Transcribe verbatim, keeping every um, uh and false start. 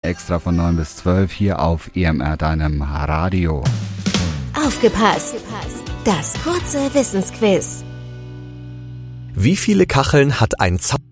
extra von neun bis zwölf hier auf E M R, deinem Radio. Aufgepasst! Das kurze Wissensquiz. Wie viele Kacheln hat ein Zaun?